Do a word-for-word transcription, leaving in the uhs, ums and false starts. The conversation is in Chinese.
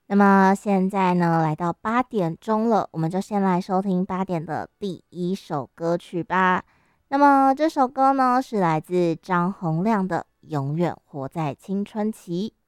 那么现在呢，来到八点钟了，我们就先来收听八点的第一首歌曲吧。那么这首歌呢，是来自张洪量的《永远活在青春期》。